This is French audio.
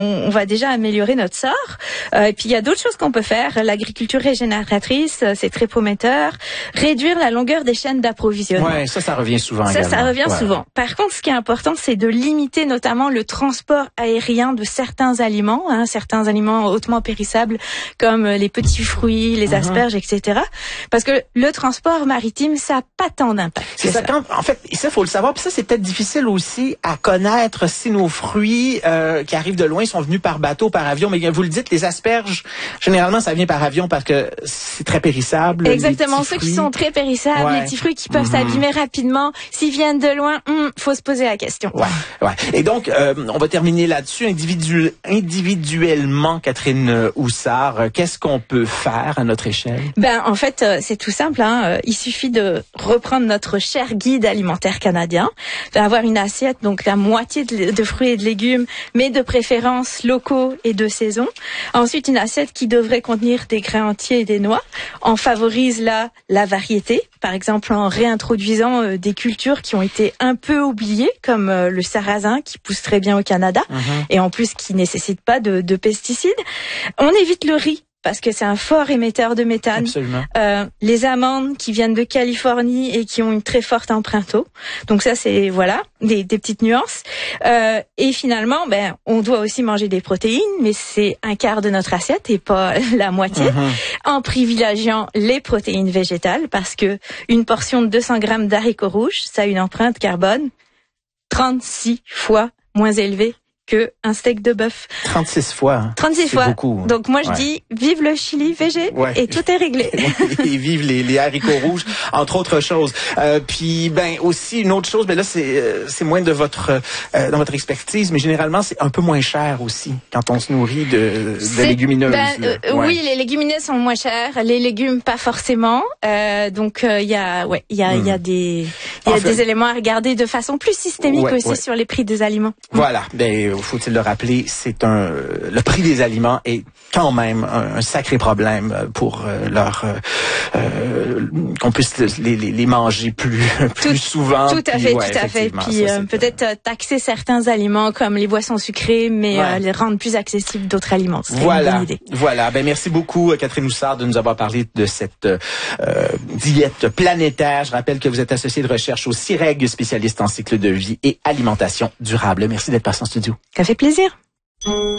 on va déjà améliorer notre sort. Et puis il y a d'autres choses qu'on peut faire. L'agriculture régénératrice, c'est très prometteur. Réduire la longueur des chaînes d'approvisionnement. Ouais, ça revient souvent. Ça revient souvent. Par contre, ce qui est important, c'est de limiter notamment le transport aérien de certains aliments, certains aliments hautement périssables comme les petits fruits, les asperges, etc. Parce que le transport maritime, ça n'a pas tant d'impact. C'est ça. En fait, ça faut le savoir. Puis ça, c'est peut-être difficile aussi à connaître si nos fruits qui arrivent de loin sont venus par bateau, par avion. Mais vous le dites, les asperges, généralement, ça vient par avion parce que c'est très périssable. Exactement, ceux qui sont très périssables, les petits fruits qui peuvent s'abîmer rapidement. S'ils viennent de loin, faut se poser la question. Ouais. Et donc, on va terminer là-dessus. Individuellement, Catherine Houssard, qu'est-ce qu'on peut faire à notre échelle? En fait, c'est tout simple. Il suffit de reprendre notre cher guide alimentaire canadien, d'avoir une assiette, donc la moitié de fruits et de légumes, mais de préférence locaux et de saison. Ensuite, une assiette qui devrait contenir des grains entiers et des noix. On favorise la variété, par exemple en réintroduisant des cultures qui ont été un peu oubliées, comme le sarrasin qui pousse très bien au Canada et en plus qui nécessite pas de pesticides. On évite le riz, parce que c'est un fort émetteur de méthane. Absolument. Les amandes qui viennent de Californie et qui ont une très forte empreinte eau. Donc ça, c'est des petites nuances. Et finalement, on doit aussi manger des protéines, mais c'est un quart de notre assiette et pas la moitié, en privilégiant les protéines végétales, parce que une portion de 200 grammes d'haricots rouges, ça a une empreinte carbone 36 fois moins élevée que un steak de bœuf. 36 fois. 36 fois. Beaucoup. Donc moi je dis vive le chili végé et tout est réglé. Et vive les haricots rouges, entre autres choses. Puis aussi une autre chose, là c'est moins de votre dans votre expertise, mais généralement c'est un peu moins cher aussi quand on se nourrit de légumineuses. Oui, les légumineuses sont moins chères, les légumes pas forcément. Donc il y a des éléments à regarder de façon plus systémique sur les prix des aliments. Voilà. Faut-il le rappeler, le prix des aliments est quand même un sacré problème pour qu'on puisse les manger plus souvent. Tout à fait. Puis peut-être taxer certains aliments comme les boissons sucrées, mais les rendre plus accessibles d'autres aliments. C'est une bonne idée. Voilà. Merci beaucoup, Catherine Houssard, de nous avoir parlé de cette diète planétaire. Je rappelle que vous êtes associée de recherche au CIREG, spécialiste en cycle de vie et alimentation durable. Merci d'être passée en studio. Ça fait plaisir.